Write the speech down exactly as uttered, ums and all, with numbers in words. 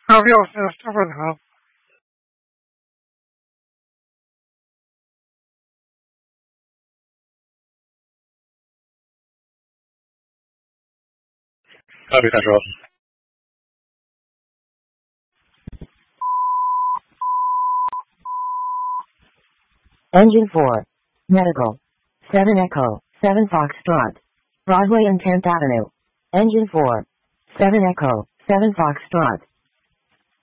上六四四分头。 大队开车。 Engine four. Medical. seven Echo, seven Foxtrot. Broadway and tenth Avenue. Engine four. seven Echo, seven Foxtrot.